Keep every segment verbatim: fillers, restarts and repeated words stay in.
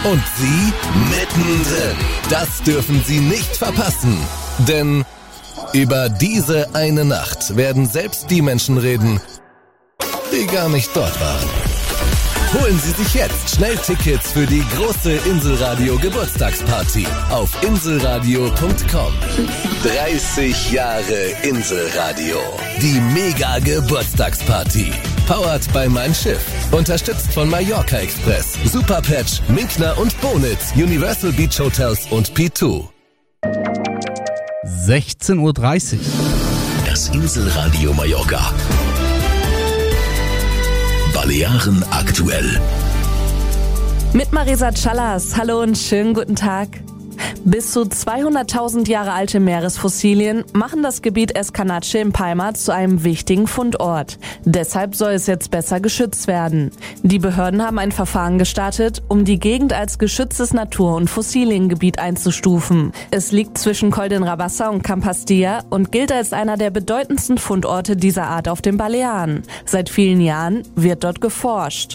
Und Sie mittendrin. Das dürfen Sie nicht verpassen. Denn über diese eine Nacht werden selbst die Menschen reden, die gar nicht dort waren. Holen Sie sich jetzt schnell Tickets für die große Inselradio Geburtstagsparty auf inselradio punkt com. dreißig Jahre Inselradio. Die Mega Geburtstagsparty. Powered by Mein Schiff. Unterstützt von Mallorca Express, Superpatch, Minkner und Bonitz, Universal Beach Hotels und P zwei. sechzehn Uhr dreißig. Das Inselradio Mallorca. Balearen aktuell. Mit Marisa Callas. Hallo und schönen guten Tag. Bis zu zweihunderttausend Jahre alte Meeresfossilien machen das Gebiet Escanache in Palma zu einem wichtigen Fundort. Deshalb soll es jetzt besser geschützt werden. Die Behörden haben ein Verfahren gestartet, um die Gegend als geschütztes Natur- und Fossiliengebiet einzustufen. Es liegt zwischen Col de Rabassa und Campastilla und gilt als einer der bedeutendsten Fundorte dieser Art auf den Balearen. Seit vielen Jahren wird dort geforscht.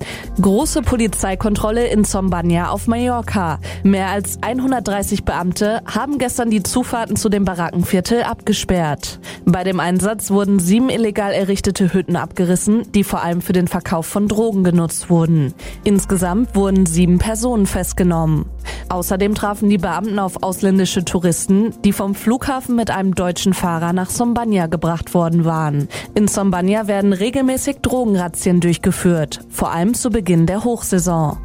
Große Polizeikontrolle in Zombania auf Mallorca. Mehr als hundertdreißig Beamte haben gestern die Zufahrten zu dem Barackenviertel abgesperrt. Bei dem Einsatz wurden sieben illegal errichtete Hütten abgerissen, die vor allem für den Verkauf von Drogen genutzt wurden. Insgesamt wurden sieben Personen festgenommen. Außerdem trafen die Beamten auf ausländische Touristen, die vom Flughafen mit einem deutschen Fahrer nach Zombania gebracht worden waren. In Zombania werden regelmäßig Drogenrazzien durchgeführt, vor allem zu Beginn der Hochsaison.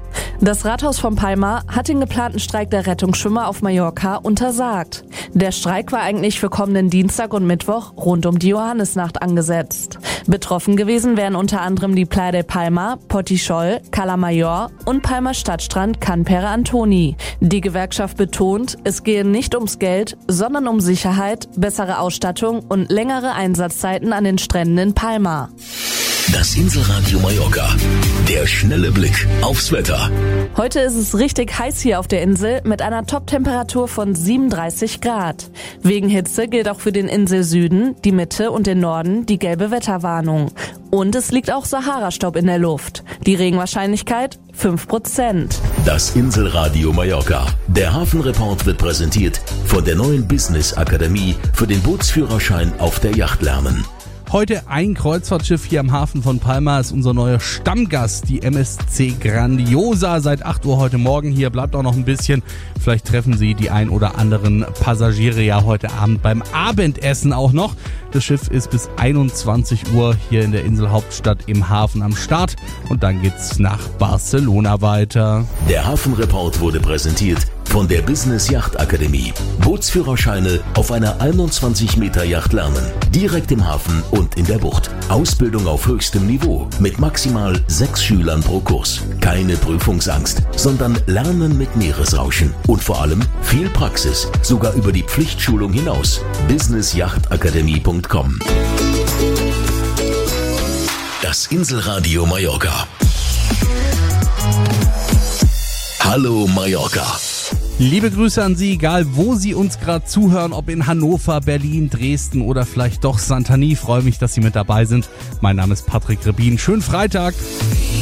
Das Rathaus von Palma hat den geplanten Streik der Rettungsschwimmer auf Mallorca untersagt. Der Streik war eigentlich für kommenden Dienstag und Mittwoch rund um die Johannisnacht angesetzt. Betroffen gewesen wären unter anderem die Playa de Palma, Portichol, Cala Mayor und Palma Stadtstrand Can Pere Antoni. Die Gewerkschaft betont, es gehe nicht ums Geld, sondern um Sicherheit, bessere Ausstattung und längere Einsatzzeiten an den Stränden in Palma. Das Inselradio Mallorca. Der schnelle Blick aufs Wetter. Heute ist es richtig heiß hier auf der Insel mit einer Top-Temperatur von siebenunddreißig Grad. Wegen Hitze gilt auch für den Inselsüden, die Mitte und den Norden die gelbe Wetterwarnung. Und es liegt auch Sahara-Staub in der Luft. Die Regenwahrscheinlichkeit fünf Prozent. Das Inselradio Mallorca. Der Hafenreport wird präsentiert von der neuen Business Akademie für den Bootsführerschein auf der Yacht lernen. Heute ein Kreuzfahrtschiff hier am Hafen von Palma ist unser neuer Stammgast, die M S C Grandiosa. Seit acht Uhr heute Morgen hier, bleibt auch noch ein bisschen. Vielleicht treffen Sie die ein oder anderen Passagiere ja heute Abend beim Abendessen auch noch. Das Schiff ist bis einundzwanzig Uhr hier in der Inselhauptstadt im Hafen am Start und dann geht's nach Barcelona weiter. Der Hafenreport wurde präsentiert von der Business Yacht Akademie. Bootsführerscheine auf einer einundzwanzig Meter Yacht lernen. Direkt im Hafen und in der Bucht. Ausbildung auf höchstem Niveau mit maximal sechs Schülern pro Kurs. Keine Prüfungsangst, sondern Lernen mit Meeresrauschen. Und vor allem viel Praxis, sogar über die Pflichtschulung hinaus. business yacht akademie punkt com. Das Inselradio Mallorca. Hallo Mallorca. Liebe Grüße an Sie, egal wo Sie uns gerade zuhören, ob in Hannover, Berlin, Dresden oder vielleicht doch Santani. Freue mich, dass Sie mit dabei sind. Mein Name ist Patrick Rebin. Schönen Freitag.